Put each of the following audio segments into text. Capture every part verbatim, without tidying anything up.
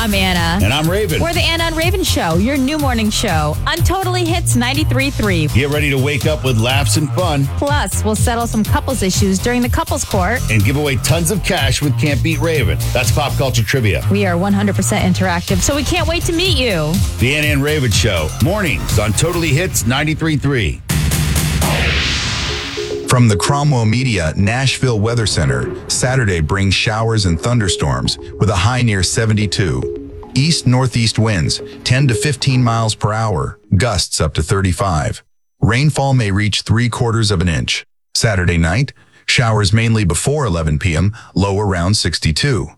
I'm Anna. And I'm Raven. We're the Anna and Raven Show, your new morning show on Totally Hits ninety-three point three. Get ready to wake up with laughs and fun. Plus, we'll settle some couples issues during the couples court. And give away tons of cash with Can't Beat Raven. That's pop culture trivia. We are one hundred percent interactive, so we can't wait to meet you. The Anna and Raven Show, mornings on Totally Hits ninety-three point three. From the Cromwell Media Nashville Weather Center, Saturday brings showers and thunderstorms with a high near seventy-two. East-northeast winds, ten to fifteen miles per hour, gusts up to thirty-five. Rainfall may reach three-quarters of an inch. Saturday night, showers mainly before eleven p.m., low around sixty-two.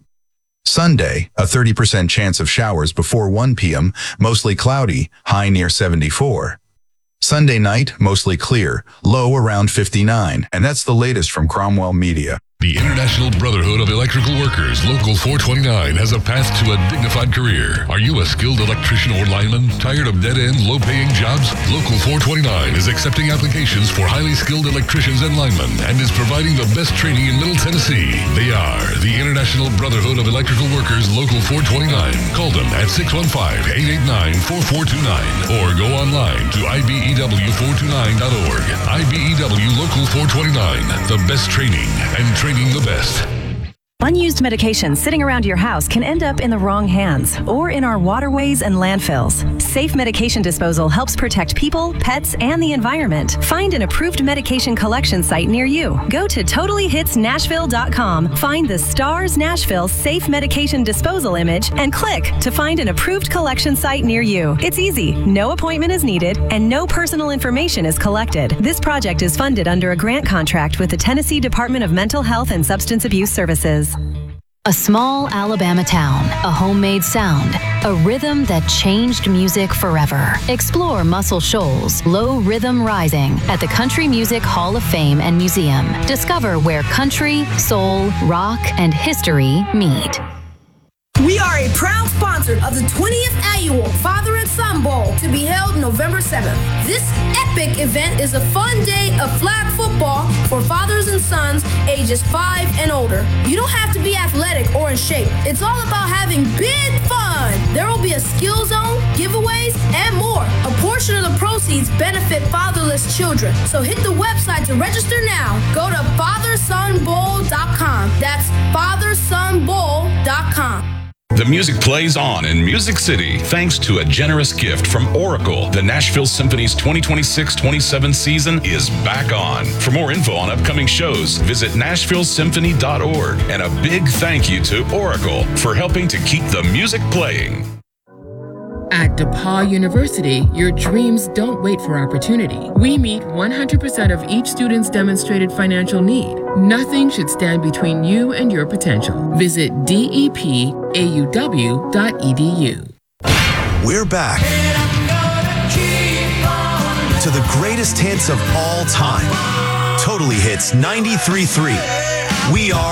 Sunday, a thirty percent chance of showers before one p.m., mostly cloudy, high near seventy-four. Sunday night, mostly clear, low around fifty-nine, and that's the latest from Cromwell Media. The International Brotherhood of Electrical Workers, Local four twenty-nine, has a path to a dignified career. Are you a skilled electrician or lineman? Tired of dead-end, low-paying jobs? Local four twenty-nine is accepting applications for highly skilled electricians and linemen and is providing the best training in Middle Tennessee. They are the International Brotherhood of Electrical Workers, Local four twenty-nine. Call them at six one five, eight eight nine, four four two nine or go online to I B E W four two nine dot org. I B E W Local four twenty-nine, the best training and training the best. Unused medication sitting around your house can end up in the wrong hands or in our waterways and landfills. Safe medication disposal helps protect people, pets, and the environment. Find an approved medication collection site near you. Go to totally hits nashville dot com, find the STARS Nashville Safe Medication Disposal image, and click to find an approved collection site near you. It's easy. No appointment is needed, and no personal information is collected. This project is funded under a grant contract with the Tennessee Department of Mental Health and Substance Abuse Services. A small Alabama town, a homemade sound, a rhythm that changed music forever. Explore Muscle Shoals, Low Rhythm Rising at the Country Music Hall of Fame and Museum. Discover where country, soul, rock, and history meet. We are a proud sponsor of the twentieth Annual Father and Son Bowl to be held November seventh. This epic event is a fun day of flag football for fathers and sons ages five and older. You don't have to be athletic or in shape. It's all about having big fun. There will be a skill zone, giveaways, and more. A portion of the proceeds benefit fatherless children. So hit the website to register now. Go to father son bowl dot com. That's father son bowl dot com. The music plays on in Music City thanks to a generous gift from Oracle. The Nashville Symphony's twenty twenty-six twenty-seven season is back on. For more info on upcoming shows, visit nashville symphony dot org. And a big thank you to Oracle for helping to keep the music playing. At DePaul University, your dreams don't wait for opportunity. We meet one hundred percent of each student's demonstrated financial need. Nothing should stand between you and your potential. Visit D E P A U W dot E D U. We're back to the greatest hits of all time. Totally Hits ninety-three point three. We are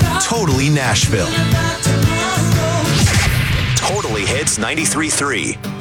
Totally Nashville. Totally Hits ninety-three point three.